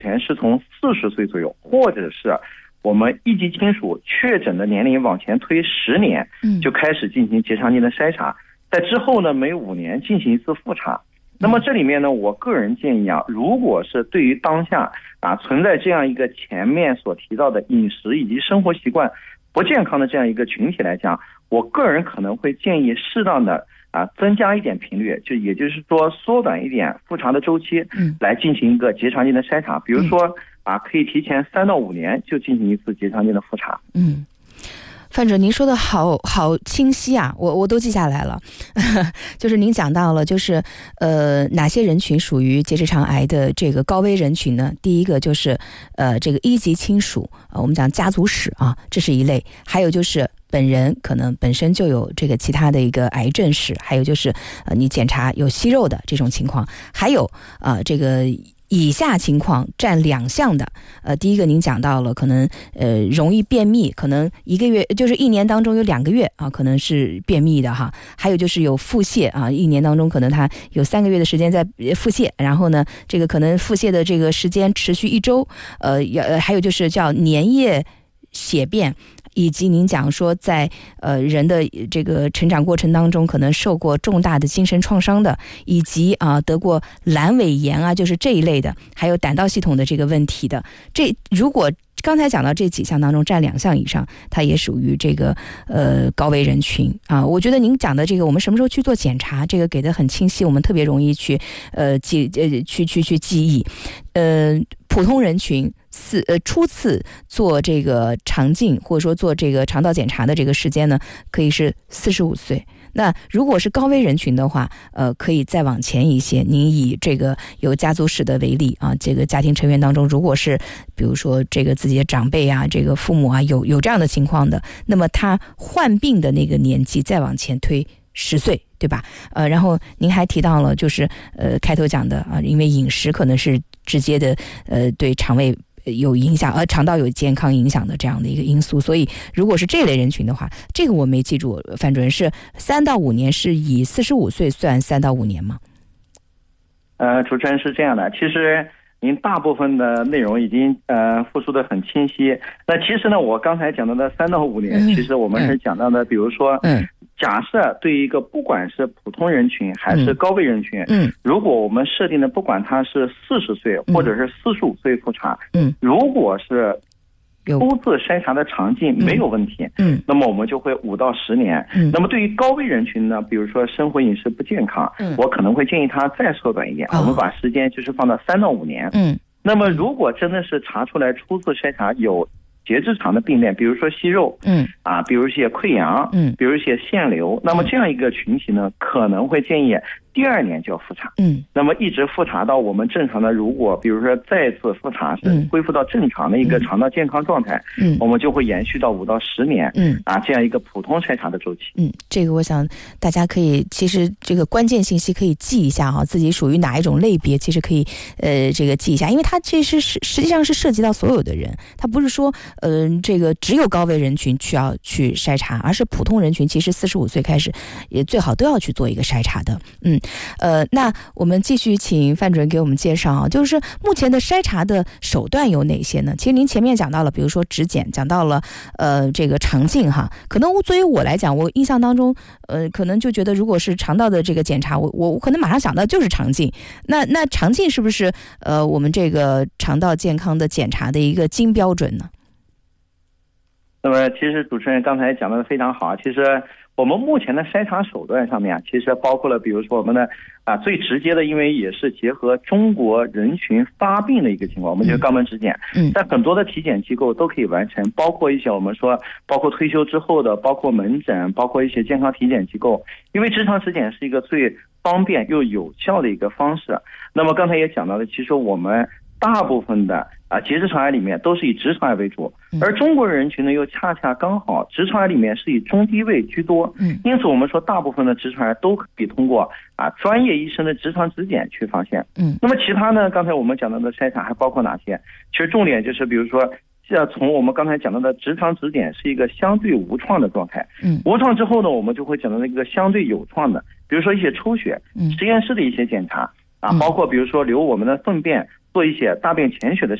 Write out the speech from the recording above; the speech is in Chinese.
前是从40岁左右，或者是我们一级亲属确诊的年龄往前推10年，就开始进行结肠镜的筛查，在之后呢，每5年进行一次复查。那么这里面呢，我个人建议啊，如果是对于当下存在这样一个前面所提到的饮食以及生活习惯不健康的这样一个群体来讲，我个人可能会建议适当的增加一点频率，也就是说缩短一点复查的周期，来进行一个结肠镜的筛查。比如说可以提前3到5年就进行一次结肠镜的复查。 范主任，您说的好清晰啊，我都记下来了。就是您讲到了，就是哪些人群属于结直肠癌的这个高危人群呢？第一个就是这个一级亲属，我们讲家族史啊，这是一类；还有就是本人可能本身就有这个其他的一个癌症史，还有就是你检查有息肉的这种情况，还有这个以下情况占2项的。第一个您讲到了可能容易便秘，可能1个月就是1年当中有2个月可能是便秘的哈。还有就是有腹泻1年当中可能他有3个月的时间在腹泻，然后呢这个可能腹泻的这个时间持续1周，还有就是叫粘液血便，以及您讲说在人的这个成长过程当中可能受过重大的精神创伤的，以及得过阑尾炎就是这一类的，还有胆道系统的这个问题的。这如果刚才讲到这几项当中占2项以上，它也属于这个高危人群我觉得您讲的这个我们什么时候去做检查，这个给的很清晰，我们特别容易去记忆。普通人群初次做这个肠镜或者说做这个肠道检查的这个时间呢，可以是45岁。那如果是高危人群的话，可以再往前一些。您以这个有家族史的为例这个家庭成员当中，如果是比如说这个自己的长辈这个父母有这样的情况的，那么他患病的那个年纪再往前推10岁，对吧？然后您还提到了就是开头讲的因为饮食可能是直接的对肠胃有影响，肠道有健康影响的这样的一个因素，所以如果是这类人群的话，这个我没记住，范主任是3到5年，是以45岁算3到5年吗？ 主持人是这样的，其实您大部分的内容已经复述的很清晰。那其实呢，我刚才讲到的3到5年，其实我们是讲到的，比如说假设对于一个不管是普通人群还是高危人群，如果我们设定的不管他是40岁或者是45岁复查，如果是初次筛查的肠镜没有问题，那么我们就会5到10年。那么对于高危人群呢，比如说生活饮食不健康，我可能会建议他再缩短一点，我们把时间就是放到3到5年。那么如果真的是查出来初次筛查有结直肠的病变，比如说息肉，比如一些溃疡，比如一些腺瘤，那么这样一个群体呢，可能会建议第2年就要复查，那么一直复查到我们正常的，如果比如说再次复查是恢复到正常的一个肠道健康状态，我们就会延续到5到10年，这样一个普通筛查的周期。 这个我想大家可以，其实这个关键信息可以记一下自己属于哪一种类别，其实可以这个记一下，因为它这是实际上是涉及到所有的人，它不是说这个只有高危人群需要去筛查，而是普通人群其实45岁开始也最好都要去做一个筛查的。那我们继续请范主任给我们介绍就是目前的筛查的手段有哪些呢？其实您前面讲到了，比如说指检，讲到了这个肠镜可能作为我来讲，我印象当中可能就觉得如果是肠道的这个检查，我可能马上想到就是肠镜。那肠镜是不是我们这个肠道健康的检查的一个金标准呢？ 那么其实主持人刚才讲的非常好，其实我们目前的筛查手段上面其实包括了比如说我们的最直接的，因为也是结合中国人群发病的一个情况，我们就肛门指检，在很多的体检机构都可以完成，包括一些我们说包括退休之后的，包括门诊，包括一些健康体检机构，因为直肠指检是一个最方便又有效的一个方式。那么刚才也讲到了，其实我们大部分的结直肠癌里面都是以直肠癌为主，而中国人群呢又恰恰刚好直肠癌里面是以中低位居多，因此我们说大部分的直肠癌都可以通过专业医生的直肠指检去发现。那么其他呢，刚才我们讲到的筛查还包括哪些？其实重点就是比如说从我们刚才讲到的直肠指检是一个相对无创的状态，无创之后呢，我们就会讲到那个相对有创的，比如说一些抽血，实验室的一些检查包括比如说留我们的粪便做一些大便潜血的